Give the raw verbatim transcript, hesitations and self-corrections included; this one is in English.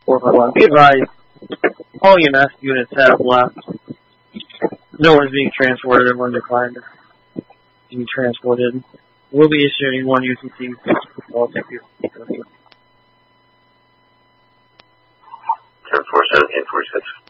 four five one. Be advised, all E M S units have left. No one's being transported and one declined being transported. We'll be issuing one U C C. Well, thank you. ten four seven, eight four six.